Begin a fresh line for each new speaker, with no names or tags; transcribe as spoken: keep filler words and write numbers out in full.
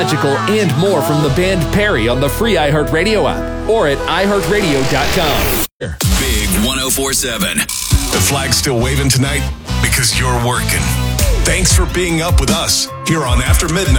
Magical and more from the band Perry on the free iHeartRadio app or at i heart radio dot com.
Big one oh four seven. The flag's still waving tonight because you're working. Thanks for being up with us here on After Midnight.